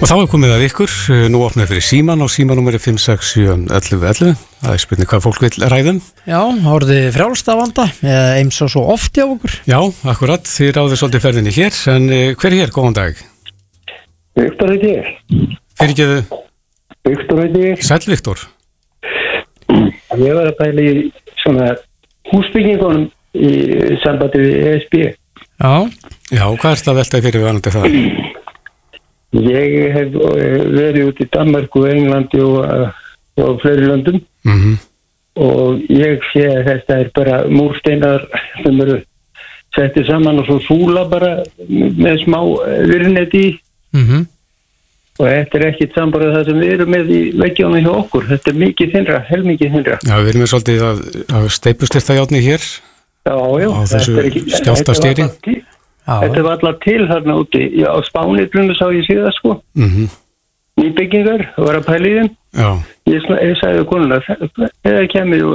Og þá komið að ykkur, nú opnaði fyrir síman á símanúmeri 5671111. Það spurning hvað fólk vil ræðum. Já, orðið frjálst að vanda, eins og svo oft hjá okkur. Já, akkurat, þið ráðið svolítið ferðinni hér, en hver er hér, góðan dag? Viktor heiti ég. Fyrirgeðu? Viktor heiti ég. Sæll Viktor. Ég var að pæla í svona húsbyggingunum í sambandi við ESB. Já. Já, hvað er þetta að velta fyrir vanandi það? Ég hef verið út í Danmörku, Englandi og fleiri löndum og ég sé að þetta er bara múrsteinar sem eru settið saman og svo súla bara með smá virðneti í og þetta er ekkit sambarað það sem við erum með í veggjónu hjá okkur. Þetta er mikið þynnra, helmikið þynnra. Já, við erum með svolítið að steipustyrtajárni hér já, á þessu skjálftastýri. Þetta var alltaf til þarna úti. Já, á Spáni sá ég síðan sko. Nýbyggingar, var að pæla í þeim. Já. Ég sagði konuna, eða kemur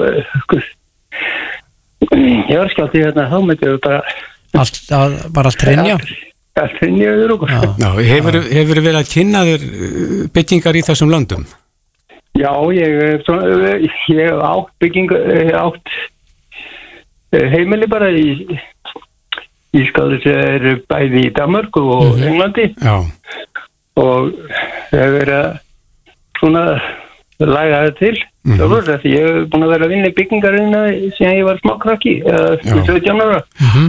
ég var skjátt í hérna, þá myndi ég bara allt hrynja. Allt hrynja yfir okkur. Já, hefur verið að kynna þér byggingar í þessum löndum? Já, ég hef átt byggingar, átt heimili bara í skáli sem eru bæði í Danmörku og Englandi. Já. Og það hefur verið að svona laga það til. Því ég hef búin að vera að vinna í byggingarina síðan ég var smákrakki, 17 ára.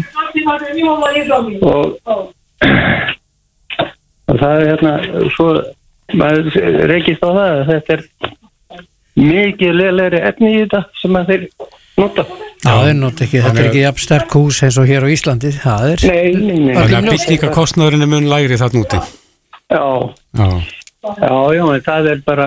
Og það er hérna, svo maður reykist á það að þetta er mikið leiðlegri efni í þetta sem að þeir nota. Já, þeir nota ekki, þetta er ekki jafn sterk hús eins og hér á Íslandi, það er... Nei. Þannig að byggingarkostnaðurinn er mun lægri þarna úti. Já, en það er bara,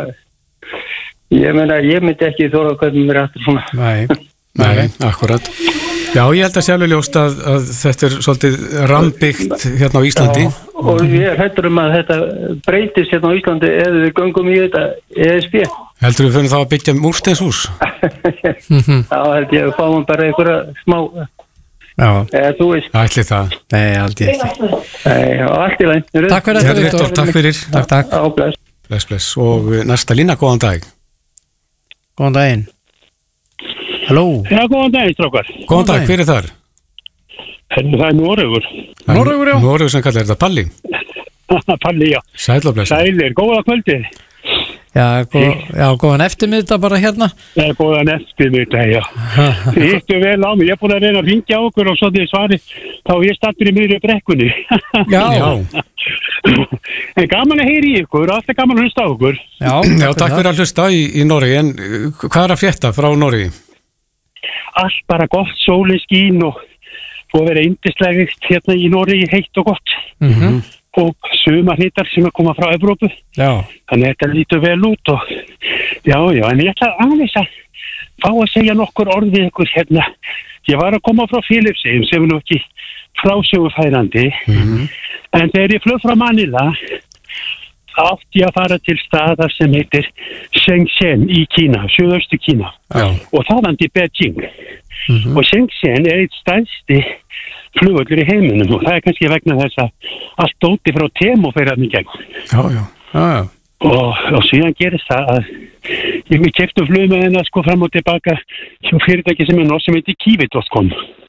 ég meina, ég myndi ekki þóra hvernig mér aftur svona. Nei, akkurat. Já, ég held að sjálfur ljóst að þetta er svolítið rambyggt hérna á Íslandi. Já, og ég er hættur að þetta breytist hérna á Íslandi eða við göngum í þetta ESB. Heldur við fyrir þá að byggja múrsteinshús? Já, held ég að fáum bara einhverja smá... Já. Eða þú veist. Ætli það. Nei, aldrei ekki. Nei, allt í læn. Takk fyrir þetta, Viktor. Takk fyrir. Takk. Bless. Og næsta lína, góðan dag. Góðan daginn. Halló. Já, góðan daginn, strákar. Góðan dag, hver er þar? Það er Noregur. Noregur, já. Noregur sem kallar þetta Palli. Palli, já. Sæll og bless. Sælir, góða kvöldi. Já, góðan eftirmiðdag bara hérna. Já, góðan eftirmiðdag, já. Þið hittu vel á mig. Ég er búin að reyna að ringja okkur og svo þið svarið. Þá ég stattur í miðri brekkunni. Já. En gaman að heyri í ykkur, alltaf gaman að hlusta á okkur. Já, takk fyrir að hlusta í Noregi. En hvað er að frétta frá Noregi? Allt bara gott, sólin skín og búið að vera yndislegt hérna í Noregi, heitt og gott. Og sumarhittar sem að koma frá Evrópu. Já. Þannig að þetta lítur vel út og já, en ég ætla aðeins að fá að segja nokkur orð við ykkur hérna. Ég var að koma frá Filippseyjum sem er nú ekki frásögufærandi en þegar ég flög frá Manila átti ég að fara til staðar sem heitir Shenzhen í Kína, suðaustu Kína og þaðan til Beijing og Shenzhen er eitt stærsti flugvöllur í heiminum og það er kannski vegna þess að allt dóti frá Temu fer hann í gegn. Já. Og síðan gerist það að ég keypti flug með hennar sko fram og tilbaka hjá fyrirtæki sem heitir Kiwi.com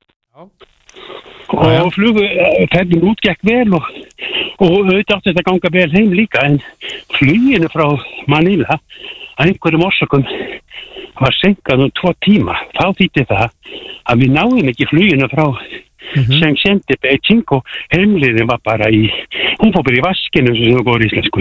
og ferðin útgekk vel og auðvitað átti þetta að ganga vel heim líka en fluginu frá Manila að einhverjum orsökum var senkað 2 tíma. Þá þýddi það að við náðum ekki fluginu frá Shenzhen til Beijing og heimliðin var bara hún fór bara í vaskinu sem það góður íslensku.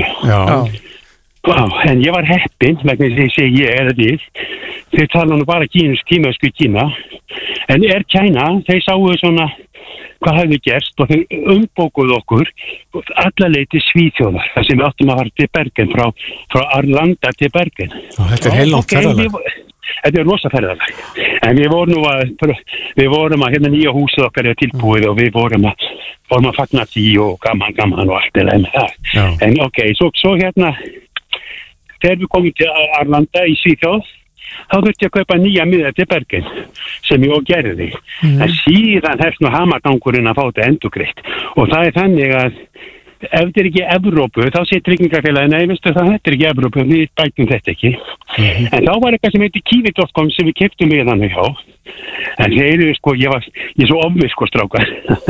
En ég var heppinn vegna þess að ég segi ég eða þeir tala nú bara kímesku í Kína en China, þeir sáu svona hvað hafði gerst og þeir umbókuðu okkur alla leið til Svíþjóðar þar sem við áttum að fara til Bergen frá Arlanda til Bergen. Þetta er heillangt ferðalag. Þetta er rosa ferðalag. En við vorum að hérna nýja húsið okkar er tilbúið og við vorum að fagna því og gaman og allt er með það. En svo hérna þegar við komum til Arlanda í Svíþjóð þá þurfti ég að kaupa nýja miða til Bergen sem ég og gerði. En síðan hefst nú hamagangurinn að fá þetta endurgreitt og það er þannig að ef þetta ekki Evrópu, þá sé tryggingafélagi, nei, veistu það, þetta ekki Evrópu, við bætum þetta ekki. En þá var eitthvað sem heitir Kiwi.com sem við keyptum við hann hjá. En þeir sko, ég er svo ofmið sko, strákar.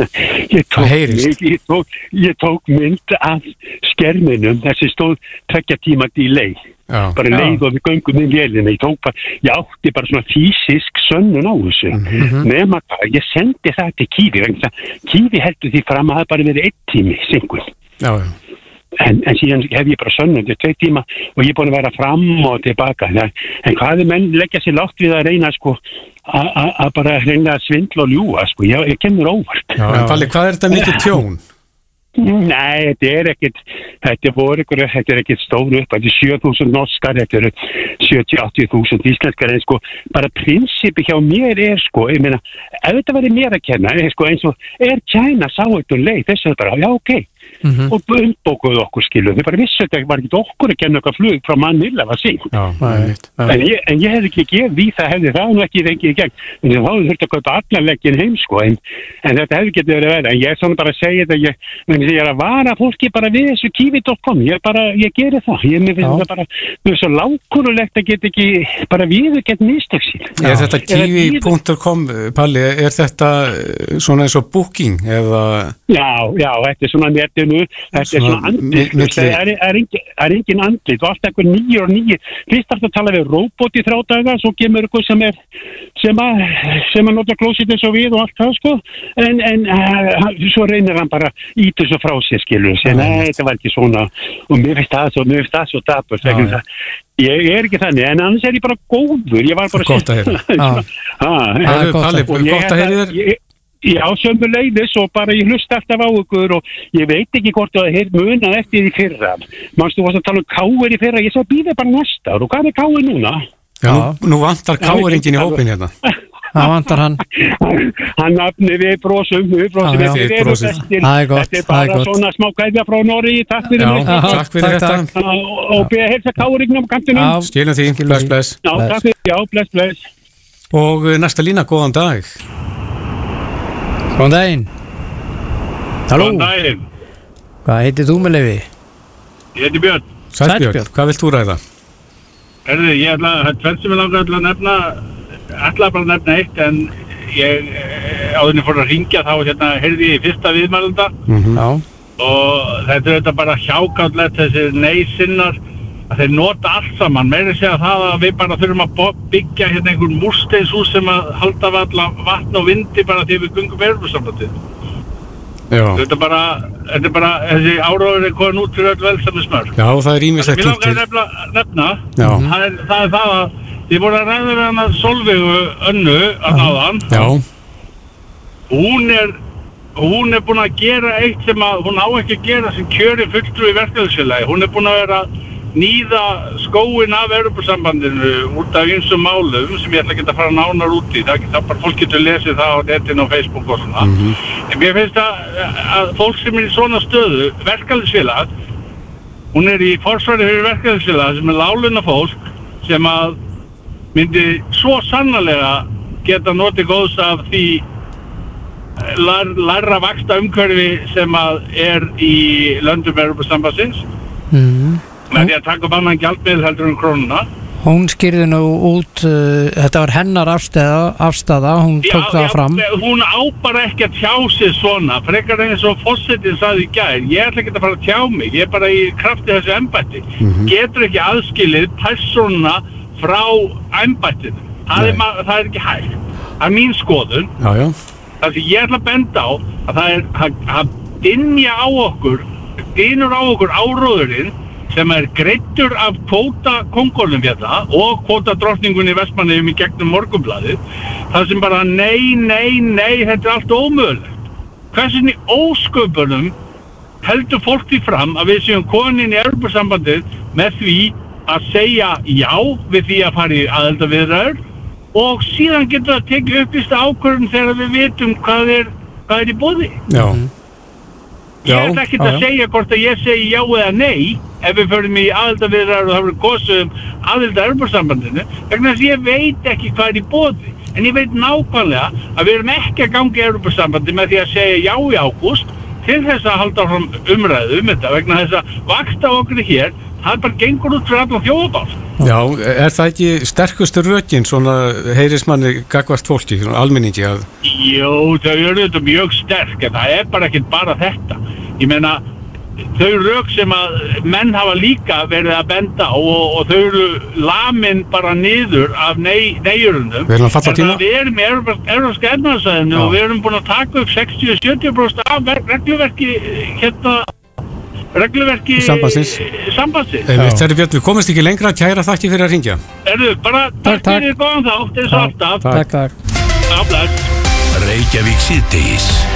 ég tók mynd af skerminum, þessi stóð 2 tíma delay. Bara leið og við göngum inn vélinni. Ég átti bara svona fysisk sönnun á þessu. Nema hvað, ég sendi það til Kiwi. Kiwi heldur því fram að það bara verið 1 tími singur. En síðan hef ég bara sönnun til 2 tíma og ég er búin að vera fram og tilbaka. En hvað menn leggja sér látt við að reyna sko að bara reyna að svindla og ljúga sko. Ég kemur óvart. En Palli, hvað er þetta mikið tjón? Nei, þetta er ekkert stóru upp, þetta er 7.000 norskar, þetta er 70-80.000 íslenskar, en sko, bara prinsippi hjá mér sko, ég meina, ef þetta væri mér að kenna, sko, eins og China sá þetta leið, þess að bara, já, ok, og umbókuðu okkur skilu, þau bara vissu þetta var ekki okkur að kenna okkar flug frá Manila var sín. En ég hefði ekki gefið því það hefði það nú ekki fengið í gegn, en þá hefði þurft að kaupa allan legginn heim, sko, en þetta hefði getið verið verið, en ég er svona bara að segja þetta, ég er að vara fólki bara við þessu Kiwi.com, ég geri það, ég finnst það bara, það er svo lágkúrulegt að geta ekki bara viðurkennt mistök sín. Er þetta Kiwi.com, Palli, er þetta svona eins og Booking, eða? Já, þetta er svona netinu, þetta er svona andlit, það er engin andlit og allt eitthvað 9 og 9, fyrst að tala við robot í 3 daga, svo kemur eitthvað sem að nota klósitið svo við og allt það, sko, en svo reynir hann bara ítur svo frá sér, skilur, nei, þetta var ekki svona og mér finnst það svo dapurt, ég er ekki þannig, en annars er ég bara góður, ég var bara gott að heyra. Palli, gott að heyra þér. Já, sömuleiðis og bara ég hlusta alltaf á ykkur og ég veit ekki hvort það er munað eftir í fyrra. Manstu varst að tala um Káir í fyrra, ég sagði býða bara næsta ár og hvað er Káir núna? Já, nú vantar Káiringin í hópin hérna. Það vantar hann. Hann nafni við brosum. Það er gott. Þetta er bara svona smá kveðja frá Noregi, takk fyrir mig. Takk fyrir þetta. Og beða helsa Káiringnum á kantinum. Skilum því, bless. Já, takk fyrir, bless. Og næsta lína, góðan dag. Góðan daginn. Halló. Góðan daginn. Hvað heitir þú með leyfi? Ég heiti Björn. Sæll Björn, hvað vilt þú ræða? Ég ætla að tvennt sem ég langar að nefna, bara að nefna eitt, en ég áðurinn fór að ringja þá heyrði ég í fyrsta viðmælanda og þetta er þetta bara hjákátlegt þessir nei-sinnar að þeir nota allt saman, meira segja það að við bara þurfum að byggja einhver múrsteinshús sem að halda vatn og vindi bara því við göngum Evrópusambandið. Þetta er bara, þessi áróður er komin út fyrir öll velsæmismörk. Já, það er ýmislegt til. Mér langar að nefna, það er það að þið voru að ræða við hana Sólveigu Önnu að náðan. Hún er búin að gera eitt sem að hún á ekki að gera sem kjörin fulltrúi í verkefnisfélagi. Hún er búin að vera nýða skóin af Evrópusambandinu út af ýmsum málum sem ég ætla ekki að fara nánar út í. Það bara fólk getur lesið það á netinu og Facebook og svona. En mér finnst að fólk sem er í svona stöðu, verkefnisfélag, hún er í forsvari fyrir verkefnisfélag sem er láglauna fólk sem að myndi svo sannarlega geta notið góðs af því læra vaxta umhverfi sem að er í löndum Evrópusambandsins. Með því að taka upp annan gjaldmiðil heldur krónuna. Hún skýrði nú út, þetta var hennar afstaða, hún tók það fram. Hún á bara ekki að tjá sig svona, frekar eins og forsetinn sagði í gær, ég ætla ekki að fara að tjá mig, ég er bara í krafti þessu embætti. Getur ekki aðskilið persónuna frá embættinu. Það er ekki hægt. Það er mín skoðun. Það sem ég ætla að benda á að það er að dynja á okkur, áróðurinn sem er greiddur af kvótakóngornum hérna og kvótadrottningunni í Vestmannaeyjum í gegnum Morgunblaðið. Það sem bara nei, þetta er allt ómögulegt. Hvernig í ósköpunum heldur fólk því fram að við séum komin inn í Evrópusambandið með því að segja já við því að fara í aðildarviðræður og síðan getur það tekið upplýsta ákvörðun þegar við vitum hvað er í boði. Ég ætla ekki að segja hvort að ég segi já eða nei ef við förum í aðildarviðræður og það verður kosið aðild að Evrópusambandinu vegna þess að ég veit ekki hvað er í boði. En ég veit nákvæmlega að við erum ekki að ganga í Evrópusambandi með því að segja já í ágúst til þess að halda fram umræðu þetta vegna þess að vakta okkur hér, það bara gengur út fyrir allan þjóðabál. Já, er það ekki sterkustu rökin svona heyrismanni gagvart fólki, svona almenningi að... Jú, þau eru þetta mjög sterk, en það er bara ekki bara þetta. Ég meina, þau rök sem að menn hafa líka verið að benda á og þau eru lamin bara niður af neyjurundum. Við erum að falla á tíma. Við erum í Evrópska efnahagssvæðinu og við erum búin að taka upp 60-70% af regluverki sambandsins. Þegar Björn, við komumst ekki lengra, kæra þakki fyrir að ringja. Bara takk fyrir góðan þátt, eins og alltaf. Takk. Reykjavík síðdegis.